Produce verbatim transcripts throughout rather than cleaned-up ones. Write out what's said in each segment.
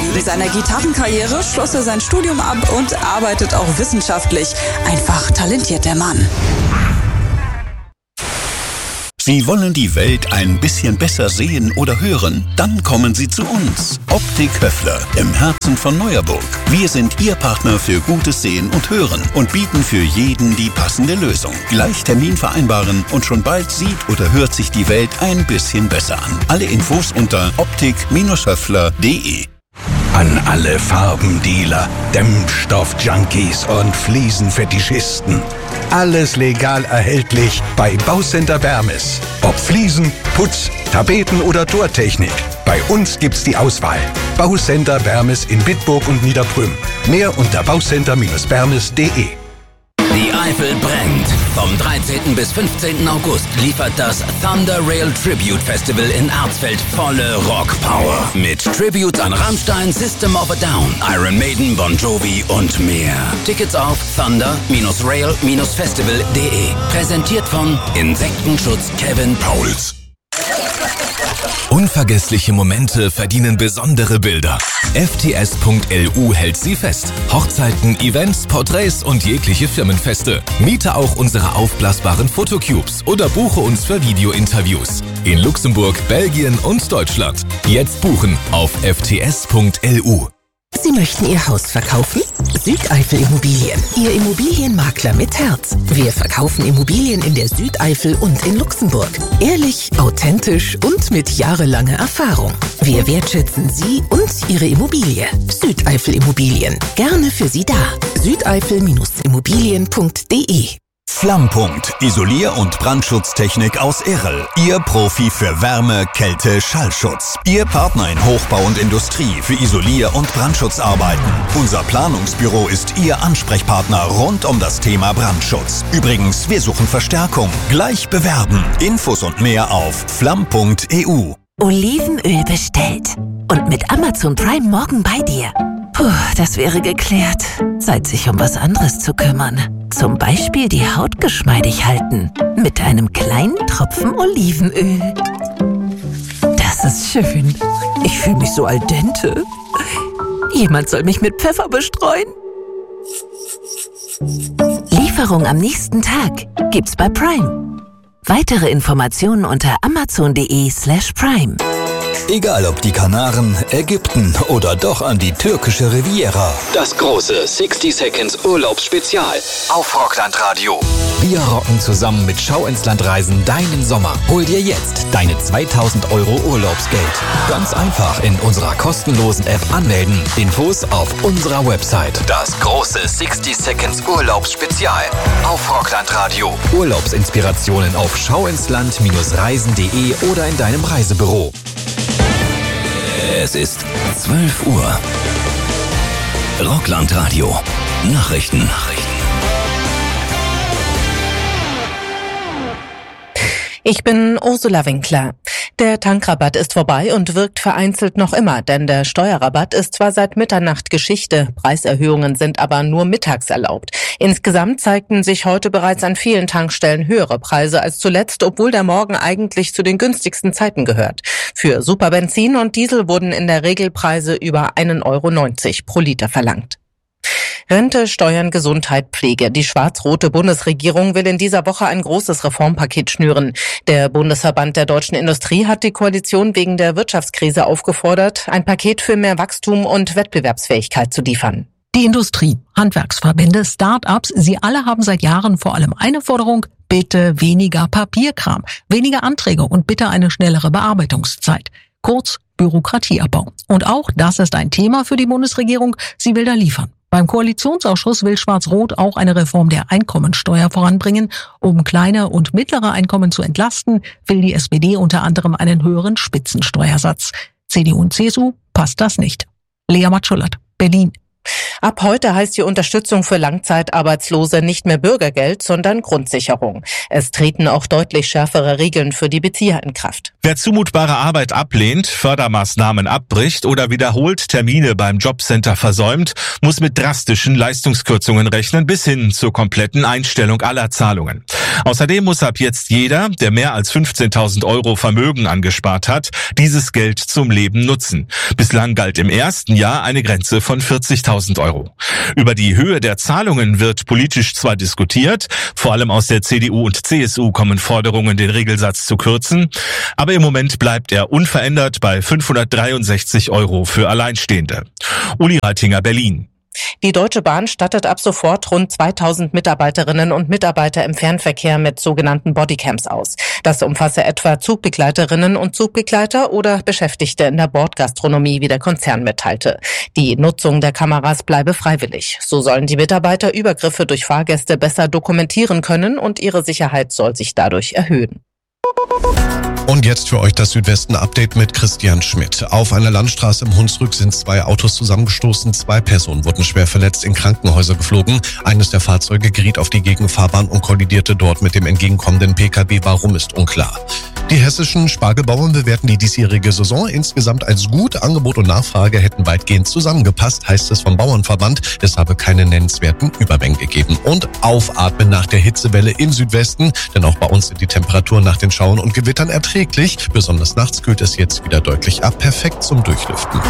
Mit seiner Gitarrenkarriere schloss er sein Studium ab und arbeitet auch wissenschaftlich. Einfach talentiert der Mann. Sie wollen die Welt ein bisschen besser sehen oder hören? Dann kommen Sie zu uns. Optik Höffler im Herzen von Neuerburg. Wir sind Ihr Partner für gutes Sehen und Hören und bieten für jeden die passende Lösung. Gleich Termin vereinbaren und schon bald sieht oder hört sich die Welt ein bisschen besser an. Alle Infos unter optik höffler punkt de. An alle Farbendealer, Dämmstoff-Junkies und Fliesenfetischisten. Alles legal erhältlich bei Baucenter Wermes. Ob Fliesen, Putz, Tapeten oder Tortechnik. Bei uns gibt's die Auswahl. Baucenter Wermes in Bitburg und Niederbrünn. Mehr unter baucenter Wermes punkt de. Die Eifel brennt. Vom dreizehnten bis fünfzehnten August liefert das Thunder Rail Tribute Festival in Erzfeld volle Rockpower. Mit Tributes an Rammstein, System of a Down, Iron Maiden, Bon Jovi und mehr. Tickets auf thunder rail festival punkt de. Präsentiert von Insektenschutz Kevin Pauls. Unvergessliche Momente verdienen besondere Bilder. F T S punkt L U hält sie fest. Hochzeiten, Events, Porträts und jegliche Firmenfeste. Miete auch unsere aufblasbaren Fotocubes oder buche uns für Videointerviews. In Luxemburg, Belgien und Deutschland. Jetzt buchen auf F T S punkt L U. Sie möchten Ihr Haus verkaufen? Südeifel Immobilien, Ihr Immobilienmakler mit Herz. Wir verkaufen Immobilien in der Südeifel und in Luxemburg. Ehrlich, authentisch und mit jahrelanger Erfahrung. Wir wertschätzen Sie und Ihre Immobilie. Südeifel Immobilien, gerne für Sie da. südeifel Immobilien punkt de. Flammpunkt. Isolier- und Brandschutztechnik aus Erl. Ihr Profi für Wärme, Kälte, Schallschutz. Ihr Partner in Hochbau und Industrie für Isolier- und Brandschutzarbeiten. Unser Planungsbüro ist Ihr Ansprechpartner rund um das Thema Brandschutz. Übrigens, wir suchen Verstärkung. Gleich bewerben. Infos und mehr auf flamm punkt e u. Olivenöl bestellt. Und mit Amazon Prime morgen bei dir. Puh, das wäre geklärt. Zeit, sich um was anderes zu kümmern. Zum Beispiel die Haut geschmeidig halten. Mit einem kleinen Tropfen Olivenöl. Das ist schön. Ich fühle mich so al dente. Jemand soll mich mit Pfeffer bestreuen. Lieferung am nächsten Tag gibt's bei Prime. Weitere Informationen unter amazon punkt de slash prime. Egal ob die Kanaren, Ägypten oder doch an die türkische Riviera. Das große sixty Seconds Urlaubsspezial auf Rockland Radio. Wir rocken zusammen mit Schau ins Land Reisen deinen Sommer. Hol dir jetzt deine zweitausend Euro Urlaubsgeld. Ganz einfach in unserer kostenlosen App anmelden. Infos auf unserer Website. Das große sixty Seconds Urlaubsspezial auf Rockland Radio. Urlaubsinspirationen auf schauinsland Reisen punkt de oder in deinem Reisebüro. Es ist zwölf Uhr. Rockland Radio. Nachrichten. Nachrichten. Ich bin Ursula Winkler. Der Tankrabatt ist vorbei und wirkt vereinzelt noch immer, denn der Steuerrabatt ist zwar seit Mitternacht Geschichte, Preiserhöhungen sind aber nur mittags erlaubt. Insgesamt zeigten sich heute bereits an vielen Tankstellen höhere Preise als zuletzt, obwohl der Morgen eigentlich zu den günstigsten Zeiten gehört. Für Superbenzin und Diesel wurden in der Regel Preise über ein Euro neunzig pro Liter verlangt. Rente, Steuern, Gesundheit, Pflege. Die schwarz-rote Bundesregierung will in dieser Woche ein großes Reformpaket schnüren. Der Bundesverband der deutschen Industrie hat die Koalition wegen der Wirtschaftskrise aufgefordert, ein Paket für mehr Wachstum und Wettbewerbsfähigkeit zu liefern. Die Industrie, Handwerksverbände, Start-ups, sie alle haben seit Jahren vor allem eine Forderung: bitte weniger Papierkram, weniger Anträge und bitte eine schnellere Bearbeitungszeit. Kurz Bürokratieabbau. Und auch das ist ein Thema für die Bundesregierung. Sie will da liefern. Beim Koalitionsausschuss will Schwarz-Rot auch eine Reform der Einkommensteuer voranbringen. Um kleine und mittlere Einkommen zu entlasten, will die S P D unter anderem einen höheren Spitzensteuersatz. C D U und C S U passt das nicht. Lea Matschullert, Berlin. Ab heute heißt die Unterstützung für Langzeitarbeitslose nicht mehr Bürgergeld, sondern Grundsicherung. Es treten auch deutlich schärfere Regeln für die Bezieher in Kraft. Wer zumutbare Arbeit ablehnt, Fördermaßnahmen abbricht oder wiederholt Termine beim Jobcenter versäumt, muss mit drastischen Leistungskürzungen rechnen bis hin zur kompletten Einstellung aller Zahlungen. Außerdem muss ab jetzt jeder, der mehr als fünfzehntausend Euro Vermögen angespart hat, dieses Geld zum Leben nutzen. Bislang galt im ersten Jahr eine Grenze von vierzigtausend Euro. Über die Höhe der Zahlungen wird politisch zwar diskutiert, vor allem aus der C D U und C S U kommen Forderungen, den Regelsatz zu kürzen, aber im Moment bleibt er unverändert bei fünfhundertdreiundsechzig Euro für Alleinstehende. Uli Reitinger, Berlin. Die Deutsche Bahn stattet ab sofort rund zweitausend Mitarbeiterinnen und Mitarbeiter im Fernverkehr mit sogenannten Bodycams aus. Das umfasse etwa Zugbegleiterinnen und Zugbegleiter oder Beschäftigte in der Bordgastronomie, wie der Konzern mitteilte. Die Nutzung der Kameras bleibe freiwillig. So sollen die Mitarbeiter Übergriffe durch Fahrgäste besser dokumentieren können und ihre Sicherheit soll sich dadurch erhöhen. Und jetzt für euch das Südwesten-Update mit Christian Schmidt. Auf einer Landstraße im Hunsrück sind zwei Autos zusammengestoßen. Zwei Personen wurden schwer verletzt in Krankenhäuser geflogen. Eines der Fahrzeuge geriet auf die Gegenfahrbahn und kollidierte dort mit dem entgegenkommenden P K W. Warum, ist unklar. Die hessischen Spargelbauern bewerten die diesjährige Saison insgesamt als gut. Angebot und Nachfrage hätten weitgehend zusammengepasst, heißt es vom Bauernverband. Es habe keine nennenswerten Übermengen gegeben. Und aufatmen nach der Hitzewelle im Südwesten, denn auch bei uns sind die Temperaturen nach den Schauern und Gewittern erträglich. Besonders nachts kühlt es jetzt wieder deutlich ab. Perfekt zum Durchlüften.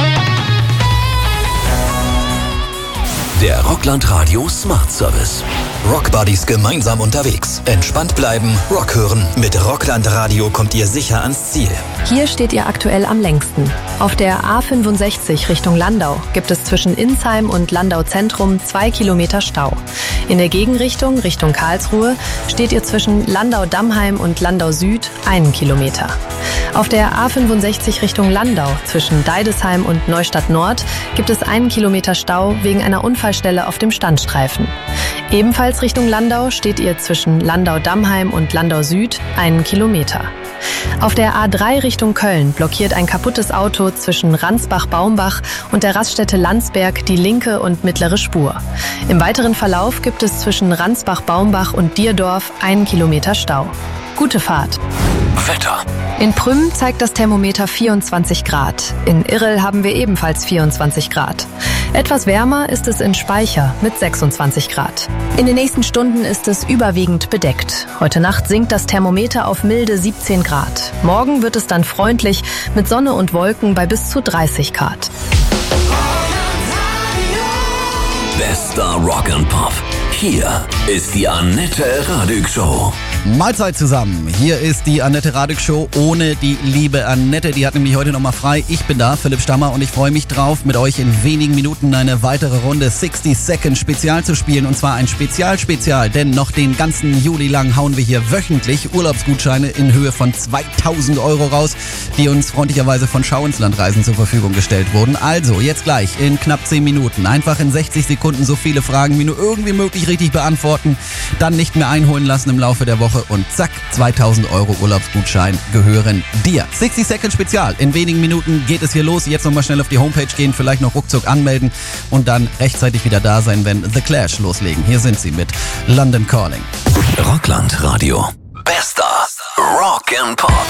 Der Rockland Radio Smart Service. Rockbuddies gemeinsam unterwegs. Entspannt bleiben, Rock hören. Mit Rockland Radio kommt ihr sicher ans Ziel. Hier steht ihr aktuell am längsten. Auf der A fünfundsechzig Richtung Landau gibt es zwischen Insheim und Landau Zentrum zwei Kilometer Stau. In der Gegenrichtung, Richtung Karlsruhe, steht ihr zwischen Landau-Dammheim und Landau Süd einen Kilometer. Auf der A fünfundsechzig Richtung Landau zwischen Deidesheim und Neustadt Nord gibt es einen Kilometer Stau wegen einer Unfallstelle auf dem Standstreifen. Ebenfalls Richtung Landau steht ihr zwischen Landau-Dammheim und Landau Süd einen Kilometer. Auf der A drei Richtung Köln blockiert ein kaputtes Auto zwischen Ransbach-Baumbach und der Raststätte Landsberg die linke und mittlere Spur. Im weiteren Verlauf gibt es zwischen Ransbach-Baumbach und Dierdorf einen Kilometer Stau. Gute Fahrt. Wetter. In Prüm zeigt das Thermometer vierundzwanzig Grad. In Irrel haben wir ebenfalls vierundzwanzig Grad. Etwas wärmer ist es in Speicher mit sechsundzwanzig Grad. In den nächsten Stunden ist es überwiegend bedeckt. Heute Nacht sinkt das Thermometer auf milde siebzehn Grad. Morgen wird es dann freundlich mit Sonne und Wolken bei bis zu dreißig Grad. Bester Rock and Pop. Hier ist die Annette Radig Show. Mahlzeit zusammen. Hier ist die Annette Radig Show ohne die liebe Annette. Die hat nämlich heute nochmal frei. Ich bin da, Philipp Stammer, und ich freue mich drauf, mit euch in wenigen Minuten eine weitere Runde sixty Second Spezial zu spielen. Und zwar ein Spezial-Spezial, denn noch den ganzen Juli lang hauen wir hier wöchentlich Urlaubsgutscheine in Höhe von zweitausend Euro raus, die uns freundlicherweise von Schau ins Land Reisen zur Verfügung gestellt wurden. Also, jetzt gleich in knapp zehn Minuten. Einfach in sechzig Sekunden so viele Fragen wie nur irgendwie möglich richtig beantworten. Dann nicht mehr einholen lassen im Laufe der Woche. Und zack, zweitausend Euro Urlaubsgutschein gehören dir. sixty Second Spezial. In wenigen Minuten geht es hier los. Jetzt nochmal schnell auf die Homepage gehen, vielleicht noch ruckzuck anmelden und dann rechtzeitig wieder da sein, wenn The Clash loslegen. Hier sind sie mit London Calling. Rockland Radio. Bester Rock and Pop.